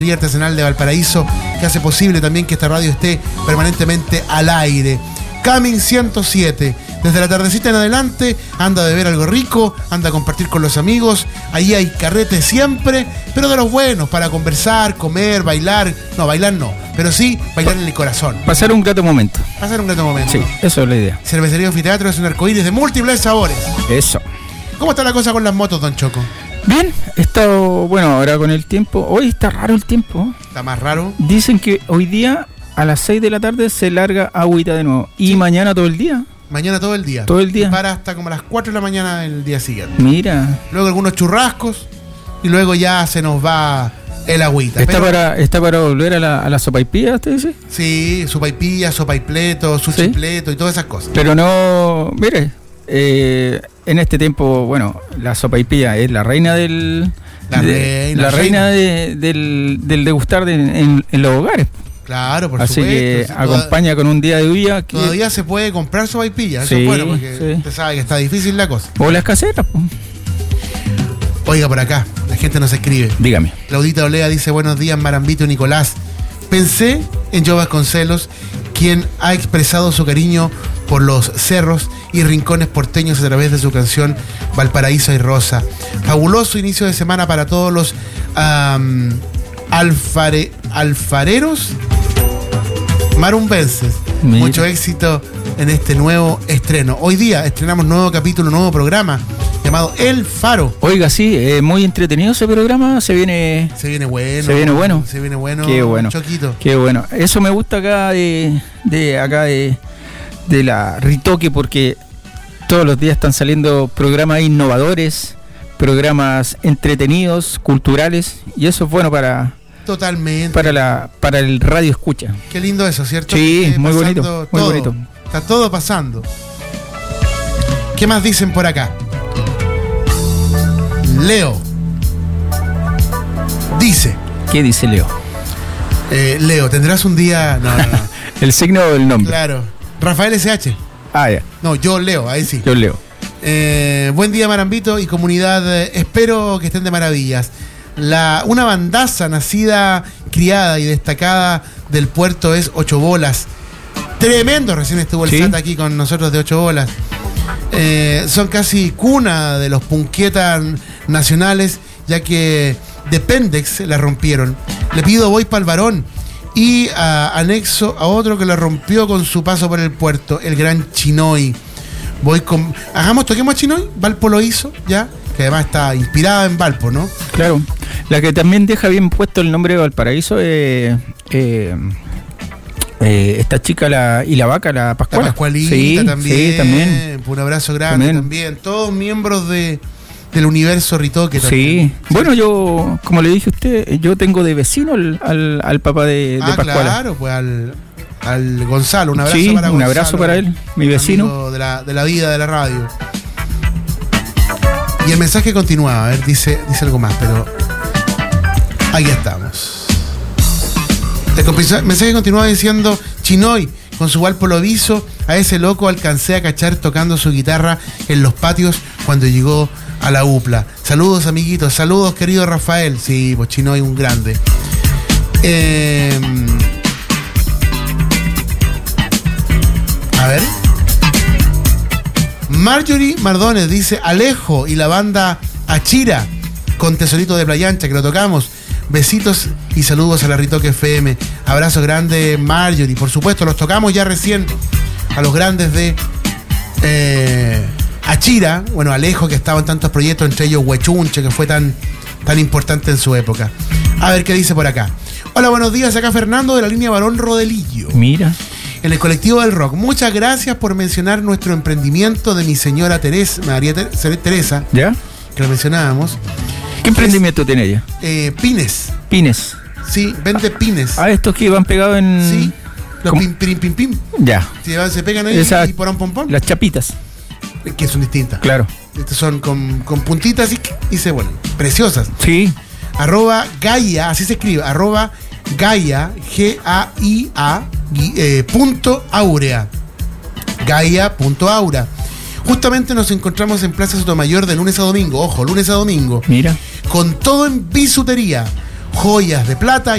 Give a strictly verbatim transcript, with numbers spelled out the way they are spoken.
Artesanal de Valparaíso, que hace posible también que esta radio esté permanentemente al aire. Camin ciento siete, desde la tardecita en adelante, anda a beber algo rico, anda a compartir con los amigos, ahí hay carrete siempre, pero de los buenos, para conversar, comer, bailar, no, bailar no, pero sí bailar en el corazón. Pasar un grato momento. Pasar un grato momento. Sí, eso es la idea. Cervecería Anfiteatro es un arcoíris de múltiples sabores. Eso. ¿Cómo está la cosa con las motos, don Choco? Bien, he estado, bueno, ahora con el tiempo, hoy está raro el tiempo. Está más raro. Dicen que hoy día a las seis de la tarde se larga agüita de nuevo. Y sí. Mañana todo el día. Mañana todo el día. Todo el día. Y para hasta como a las cuatro de la mañana el día siguiente. Mira. Luego algunos churrascos y luego ya se nos va el agüita. ¿Está, Pero, para, ¿Está para volver a la, a la sopaipilla, usted dice? Sí, sopaipilla, sopaipleto, sushipleto, ¿sí? Y todas esas cosas. Pero no, mire, eh, en este tiempo, bueno, la sopaipilla es la reina del... La de, reina. La reina de, del, del degustar de, en, en los hogares. Claro, por Así supuesto. que sí, acompaña con un día de huilla. Que... Todavía se puede comprar sopaipilla, eso sí, es bueno, porque sí. usted sabe que está difícil la cosa. O las caseras, pues. Oiga, por acá, la gente nos escribe. Dígame. Claudita Olea dice, buenos días, Marambito y Nicolás. Pensé en Joe Vasconcelos, quien ha expresado su cariño por los cerros y rincones porteños a través de su canción Valparaíso y Rosa. Fabuloso inicio de semana para todos los um, alfare, alfareros marumbenses. Mira. Mucho éxito en este nuevo estreno. Hoy día estrenamos nuevo capítulo, nuevo programa llamado El Faro. Oiga, sí, eh, muy entretenido ese programa. Se viene... Se viene bueno. Se viene bueno. Se viene bueno. Qué bueno. Choquito. Qué bueno. Eso me gusta acá de... de acá de... de la Ritoque, porque todos los días están saliendo programas innovadores, programas entretenidos, culturales, y eso es bueno para... Totalmente. Para la para el radio escucha. Qué lindo eso, ¿cierto? Sí, muy bonito, muy todo. bonito. Está todo pasando. ¿Qué más dicen por acá? Leo dice. ¿Qué dice Leo? Eh, Leo, tendrás un día... No, no, no. El signo del nombre. Claro. Rafael S H. Ah, ya. No, yo Leo, ahí sí. Yo Leo. Eh, buen día, Marambito y comunidad. Eh, espero que estén de maravillas. La, una bandaza nacida, criada y destacada del puerto es Ocho Bolas. Tremendo, recién estuvo el ¿Sí? S A T aquí con nosotros de Ocho Bolas. Eh, son casi cuna de los punquetas nacionales, ya que de Pendex la rompieron. Le pido voy para el varón. Y a, anexo a otro que la rompió con su paso por el puerto, el gran Chinoy. Voy con. Hagamos, toquemos a Chinoy. Valpo lo hizo, ya. Que además está inspirada en Valpo, ¿no? Claro. La que también deja bien puesto el nombre de Valparaíso es. Eh, eh, esta chica la, y la vaca, la Pascuala. La Pascualita sí, también. Sí, también. Un abrazo grande también. también. Todos miembros de. Del universo Ritoque también. Sí. sí, bueno, yo, como le dije a usted, yo tengo de vecino al, al, al papá de, de ah, Pascuala. Claro, pues al, al Gonzalo, un abrazo sí, para Gonzalo. Un abrazo para él, mi vecino. De la, de la vida de la radio. Y el mensaje continuaba, a ver, dice, dice algo más, pero ahí estamos. El mensaje continuaba diciendo, Chinoy, con su Valpo lo aviso, a ese loco alcancé a cachar tocando su guitarra en los patios cuando llegó a la U P L A. Saludos, amiguitos. Saludos, querido Rafael. Sí, pues Chinoy, un grande. Eh, a ver. Marjorie Mardones dice Alejo y la banda Achira con Tesorito de Playa Ancha, que lo tocamos. Besitos y saludos a la Ritoque F M. Abrazo grande, Marjorie. Por supuesto, los tocamos ya recién a los grandes de... Eh, Achira, bueno, Alejo, que estaba en tantos proyectos, entre ellos Huechunche, que fue tan, tan importante en su época. A ver qué dice por acá. Hola, buenos días, acá Fernando de la línea Barón Rodelillo. Mira. En el colectivo del rock. Muchas gracias por mencionar nuestro emprendimiento de mi señora Teresa, María Ter- Teresa. ¿Ya? Que lo mencionábamos. ¿Qué emprendimiento es, tiene ella? Eh, pines. Pines. Sí, vende pines. Ah, estos que van pegados en... Sí, los pin, pin, pin, pin. Ya. Se, se pegan ahí Esa, y porón, pom, pom. Las chapitas. Que son distintas. Claro. Estas son con, con puntitas y, y se vuelven preciosas. Sí. Arroba Gaia, así se escribe, arroba Gaia, G A I A, eh, punto Aurea. Gaia punto Aura. Justamente nos encontramos en Plaza Sotomayor de lunes a domingo, ojo, lunes a domingo. Mira. Con todo en bisutería. joyas de plata